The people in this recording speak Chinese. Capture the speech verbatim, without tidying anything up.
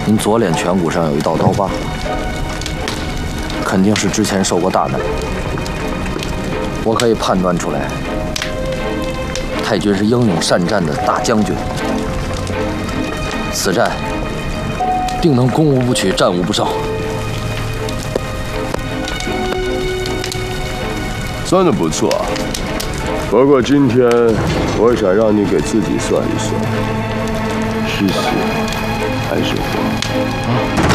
您左脸颧骨上有一道刀疤，肯定是之前受过大难。我可以判断出来，太君是英勇善战的大将军，此战定能攻无不取，战无不胜。 算得不错，不过今天我想让你给自己算一算，是死还是活啊？